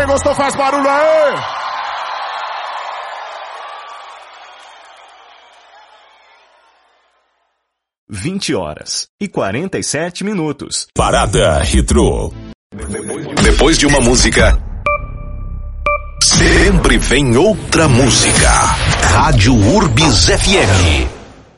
Quem gostou faz barulho aí. (20h47). Parada Retrô. Depois de uma música, sempre vem outra música. Rádio Urbis FM.